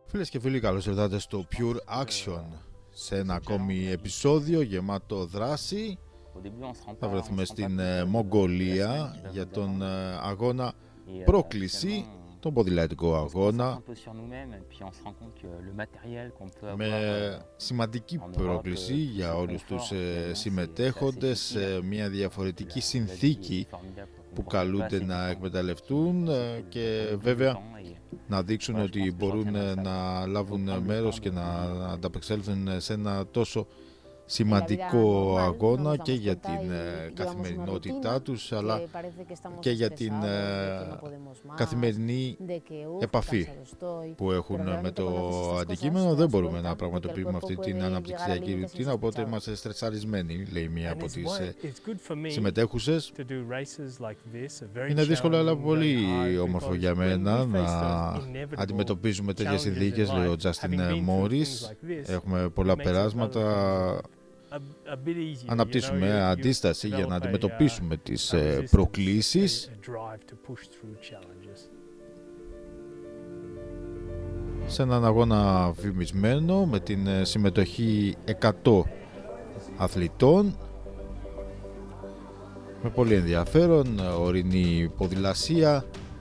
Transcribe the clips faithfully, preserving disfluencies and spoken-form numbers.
Φίλες και φίλοι, καλώς ήρθατε στο Pure Action, σε ένα ακόμη επεισόδιο γεμάτο δράση. Θα βρεθούμε στην Μογγολία για τον αγώνα πρόκληση, τον ποδηλατικό αγώνα, με σημαντική πρόκληση για όλους τους συμμετέχοντες σε μια διαφορετική συνθήκη που καλούνται να εκμεταλλευτούν και βέβαια να δείξουν ότι μπορούν να λάβουν μέρος και να ανταπεξέλθουν σε ένα τόσο σημαντικό αγώνα και για την καθημερινότητά τους, αλλά και για την καθημερινή επαφή που έχουν με το αντικείμενο. Δεν μπορούμε να πραγματοποιούμε αυτή την αναπτυξιακή ρουτίνα, οπότε είμαστε στρεσαρισμένοι, λέει μία από τις συμμετέχουσες. Είναι δύσκολο, αλλά πολύ όμορφο για μένα να αντιμετωπίζουμε τέτοιες συνθήκες, λέει ο Justin Morris. Έχουμε πολλά περάσματα, αναπτύσσουμε αντίσταση για να αντιμετωπίσουμε τις προκλήσεις. Σε έναν αγώνα φημισμένο με την συμμετοχή εκατό αθλητών, με πολύ ενδιαφέρον, ορεινή ποδηλασία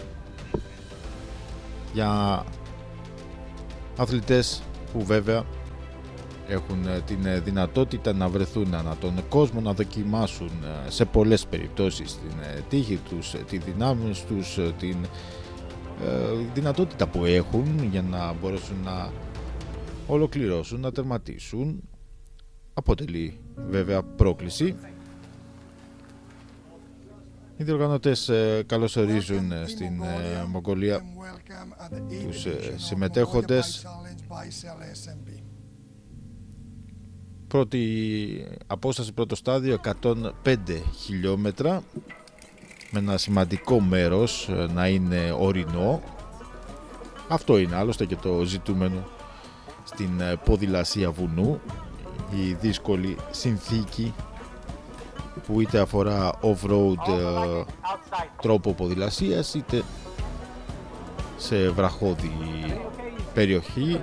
για αθλητές που βέβαια έχουν την δυνατότητα να βρεθούν ανά τον κόσμο, να δοκιμάσουν σε πολλές περιπτώσεις την τύχη τους, τη δυνάμει τους, την δυνατότητα που έχουν για να μπορέσουν να ολοκληρώσουν, να τερματίσουν. Αποτελεί βέβαια πρόκληση. Οι διοργανωτές καλωσορίζουν στην Μογγολία τους συμμετέχοντες. Πρώτη απόσταση, πρώτο στάδιο, εκατόν πέντε χιλιόμετρα, με ένα σημαντικό μέρος να είναι ορεινό. Αυτό είναι άλλωστε και το ζητούμενο στην ποδηλασία βουνού, η δύσκολη συνθήκη που είτε αφορά off-road ε, τρόπο ποδηλασίας, είτε σε βραχώδη περιοχή,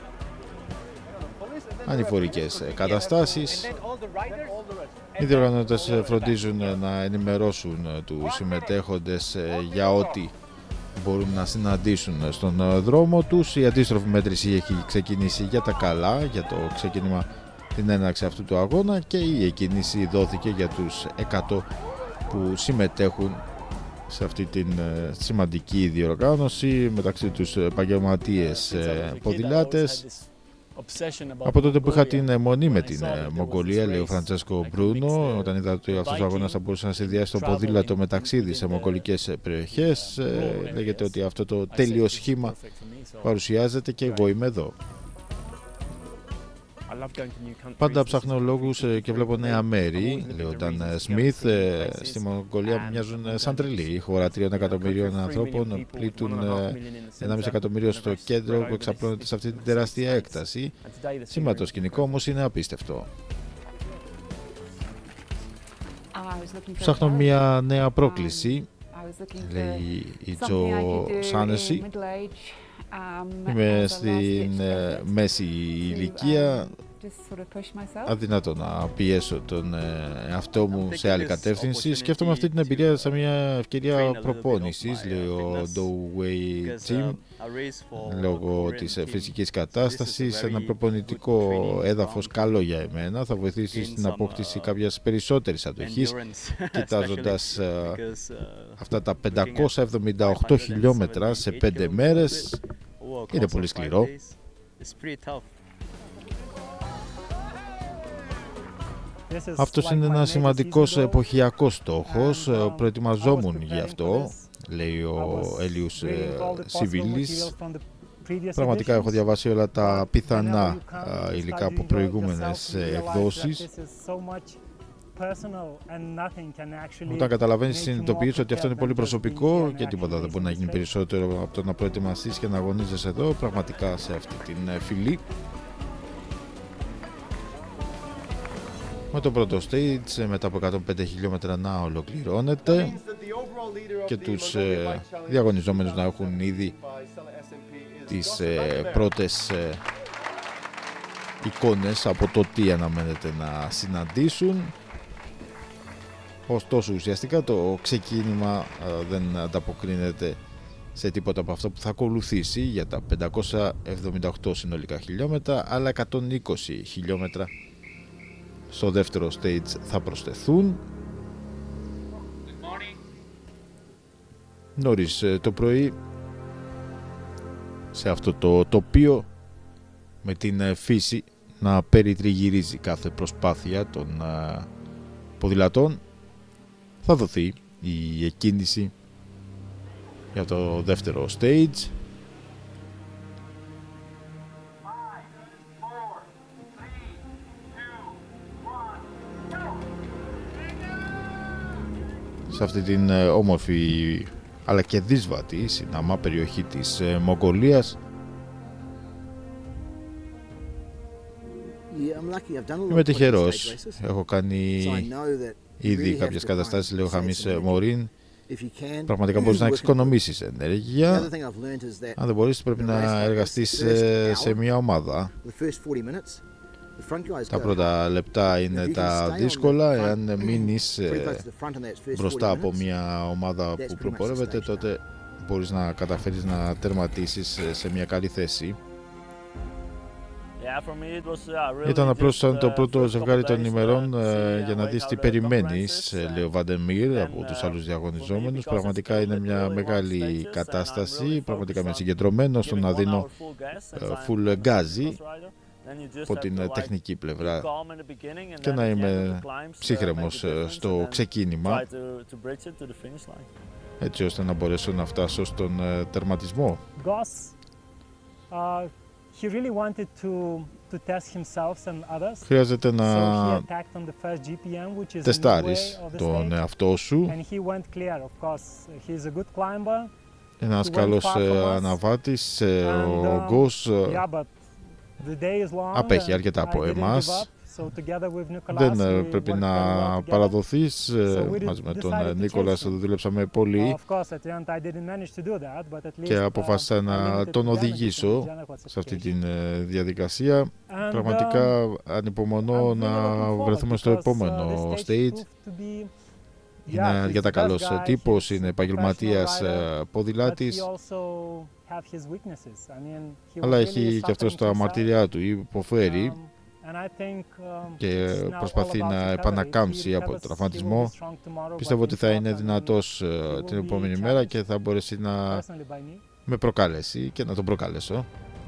ανηφορικές καταστάσεις. Οι διοργανώτες φροντίζουν να ενημερώσουν τους συμμετέχοντες για ό,τι μπορούν να συναντήσουν στον δρόμο τους. Η αντίστροφη μέτρηση έχει ξεκινήσει για τα καλά, για το ξεκίνημα, την έναρξη αυτού του αγώνα, και η εκκίνηση δόθηκε για τους εκατό που συμμετέχουν σε αυτή την σημαντική διοργάνωση, μεταξύ τους επαγγελματίες ποδηλάτες. Από τότε που είχα την αιμονή με την Μογγολία, λέει ο Φραντσέσκο Μπρούνο, όταν είδα ότι αυτός ο αγώνας θα μπορούσε να συνδυάσει το ποδήλατο με ταξίδι σε μογγολικές περιοχές, λέγεται ότι αυτό το τέλειο σχήμα παρουσιάζεται και εγώ είμαι εδώ. Πάντα ψάχνω λόγους και βλέπω νέα μέρη, λέει ο Νταν Σμιθ. Στη Μογγολία μοιάζουν σαν τρελή. Η χώρα τριών εκατομμυρίων ανθρώπων, πλήττουν ενάμιση εκατομμύριο στο κέντρο που εξαπλώνεται σε αυτή την τεράστια έκταση. Σήμερα το σκηνικό όμως είναι απίστευτο. Ψάχνω μια νέα πρόκληση, λέει η Τζο Σάνεση. Είμαι στην μέση ηλικία, αδυνατό να πιέσω τον εαυτό μου σε άλλη κατεύθυνση. Σκέφτομαι αυτή την εμπειρία σαν μια ευκαιρία προπόνησης, λέει ο Ντόουεϊ Τζιμ, λόγω της φυσικής κατάστασης. Ένα προπονητικό έδαφος καλό για εμένα, θα βοηθήσει στην απόκτηση κάποιας περισσότερης αντοχής, κοιτάζοντας αυτά τα πεντακόσια εβδομήντα οκτώ χιλιόμετρα σε πέντε μέρες. Είναι πολύ σκληρό. Αυτός είναι ένας σημαντικός εποχιακός στόχος. Προετοιμαζόμουν γι' αυτό, λέει ο Έλιους Σιβίλης. Πραγματικά έχω διαβάσει όλα τα πιθανά υλικά από προηγούμενες εκδόσεις. Όταν καταλαβαίνεις, συνειδητοποιείς ότι αυτό είναι πολύ προσωπικό και τίποτα δεν μπορεί να γίνει περισσότερο από το να προετοιμαστείς και να αγωνίζεσαι εδώ, πραγματικά σε αυτή την φυλή. Με το πρώτο stage, μετά από εκατόν πέντε χιλιόμετρα, να ολοκληρώνεται και τους ε, διαγωνιζόμενους να έχουν ήδη τις ε, πρώτες ε, εικόνες από το τι αναμένεται να συναντήσουν. Ωστόσο ουσιαστικά το ξεκίνημα ε, δεν ανταποκρίνεται σε τίποτα από αυτό που θα ακολουθήσει για τα πεντακόσια εβδομήντα οκτώ συνολικά χιλιόμετρα, αλλά εκατόν είκοσι χιλιόμετρα στο δεύτερο stage θα προσθεθούν. Νωρίς το πρωί σε αυτό το τοπίο, με την φύση να περιτριγυρίζει κάθε προσπάθεια των ποδηλατών, θα δοθεί η εκκίνηση για το δεύτερο stage. Σε αυτή την όμορφη αλλά και δύσβατη συναμά περιοχή της Μογγολίας. Είμαι τυχερός, έχω κάνει ήδη κάποιες καταστάσεις λίγο χαμής Μωρίν. Πραγματικά μπορείς να εξοικονομήσεις ενέργεια. Αν δεν μπορείς, πρέπει να εργαστείς σε μια ομάδα. Τα πρώτα λεπτά είναι τα δύσκολα. Εάν μείνεις μπροστά από μια ομάδα που προπορεύεται, τότε μπορείς να καταφέρεις να τερματίσεις σε μια καλή θέση. Ήταν απλώς σαν το πρώτο ζευγάρι των ημερών ε, για να δεις τι περιμένεις, λέει ο Βαντεμίρ από τους άλλους διαγωνιζόμενους. Πραγματικά είναι μια μεγάλη κατάσταση, πραγματικά είμαι συγκεντρωμένος στο να δίνω ε, full γκάζι από την τεχνική πλευρά και να είμαι ψύχρεμος στο ξεκίνημα, έτσι ώστε να μπορέσω να φτάσω στον ε, τερματισμό. He really wanted to, to test himself and others. Χρειάζεται να So he attacked on the first G P M, which is τεστάρεις τον εαυτό σου. And he went clear, of course. He's a good climber. Ένας καλός αναβάτης, ο Ογκός απέχει αρκετά από εμάς. Δεν πρέπει να παραδοθείς. Μαζί με τον Νίκολας δούλεψαμε πολύ και αποφάσισα να τον οδηγήσω σε αυτή τη διαδικασία. Πραγματικά ανυπομονώ να βρεθούμε στο επόμενο stage. Είναι αρκετά καλός τύπος, είναι επαγγελματίας ποδηλάτης, αλλά έχει και αυτός τα μαρτυριά του, υποφέρει και προσπαθεί να επανακάμψει από τον τραυματισμό. Πιστεύω ότι θα είναι δυνατός την επόμενη μέρα και θα μπορέσει να με προκαλέσει και να τον προκαλέσω.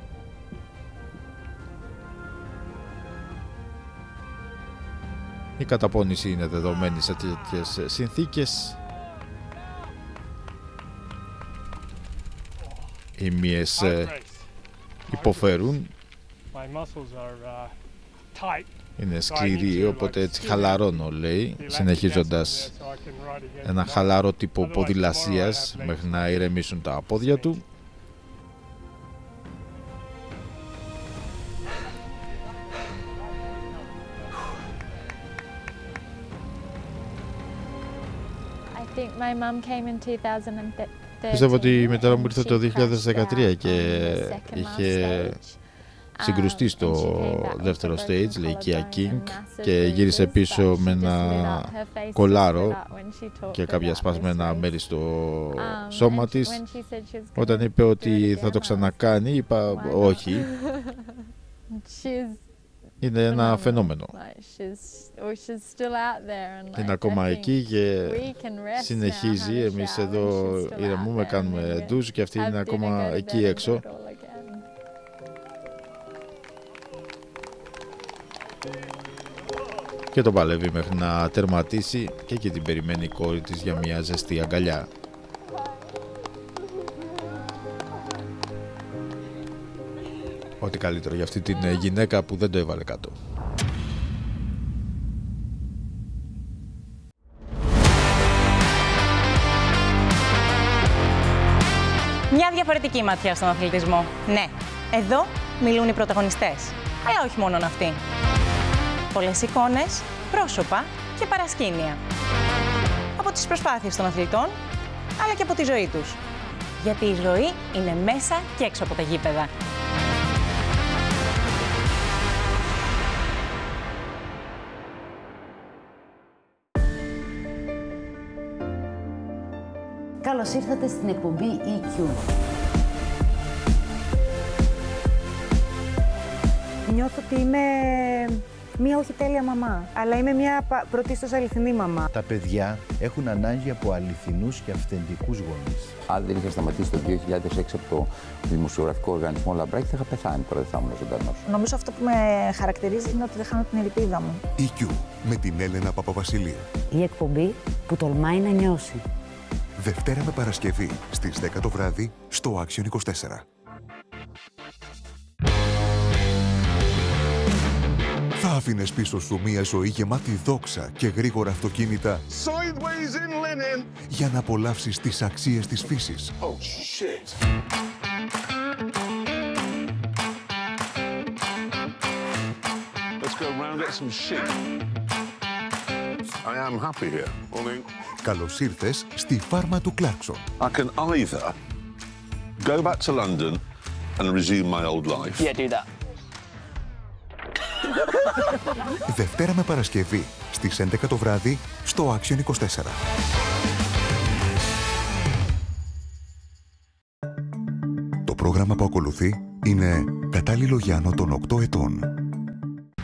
Η καταπώνηση είναι δεδομένη σε τέτοιες συνθήκες. Οι μύες υποφέρουν. Είναι σκληρή, οπότε έτσι χαλαρώνω, λέει, συνεχίζοντας ένα χαλαρό τύπο ποδηλασίας μέχρι να ηρεμήσουν τα πόδια του. Πιστεύω ότι η μητέρα μου ήρθε το δύο χιλιάδες δεκατρία και είχε συγκρουστεί στο δεύτερο stage, λέει Kia King, και γύρισε πίσω με ένα κολάρο και κάποια σπασμένα μέρη στο σώμα της. Όταν είπε ότι θα το ξανακάνει, είπα όχι. Είναι ένα φαινόμενο. Είναι ακόμα εκεί και συνεχίζει. Εμείς εδώ ηρεμούμε, κάνουμε ντουζ και αυτή είναι ακόμα εκεί έξω. Και τον παλεύει μέχρι να τερματίσει και εκεί την περιμένει η κόρη της για μια ζεστή αγκαλιά. Ό,τι καλύτερο για αυτή την γυναίκα που δεν το έβαλε κάτω. Μια διαφορετική ματιά στον αθλητισμό. Ναι, εδώ μιλούν οι πρωταγωνιστές. Ε, όχι μόνον αυτοί. Πολλές εικόνες, πρόσωπα και παρασκήνια. Από τις προσπάθειες των αθλητών, αλλά και από τη ζωή τους. γιατί η ζωή είναι μέσα και έξω από τα γήπεδα. Καλώς ήρθατε στην εκπομπή ι κιου. Νιώθω ότι είμαι μία όχι τέλεια μαμά, αλλά είμαι μία πρωτίστως αληθινή μαμά. Τα παιδιά έχουν ανάγκη από αληθινούς και αυθεντικούς γονείς. Αν δεν είχα σταματήσει το δύο χιλιάδες έξι από το δημοσιογραφικό οργανισμό Λαμπράκη, θα είχα πεθάνει, τώρα δεν θα ήμουν ζωντανός. Νομίζω αυτό που με χαρακτηρίζει είναι ότι δεν χάνω την ελπίδα μου. ι κιου με την Έλενα Παπαβασιλείου. Η εκπομπή που τολμάει να νιώσει. Δευτέρα με Παρασκευή στις δέκα το βράδυ στο Action είκοσι τέσσερα. Θα άφηνες πίσω σου μία ζωή γεμάτη δόξα και γρήγορα αυτοκίνητα για να απολαύσεις τις αξίες της φύσης. Oh, shit. Let's go around, get some shit. I am happy here. Morning. Καλώς ήρθες στη φάρμα του Κλάρκσον. I can either go back to London and resume my old life. Yeah, do that. Δευτέρα με Παρασκευή στις έντεκα το βράδυ στο Action είκοσι τέσσερα. Το πρόγραμμα που ακολουθεί είναι κατάλληλο για άνω των οκτώ ετών.